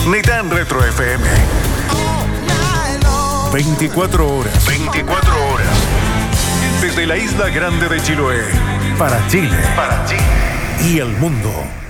ni tan retro FM. 24 horas. 24 horas. Desde la isla grande de Chiloé. Para Chile. Y el mundo.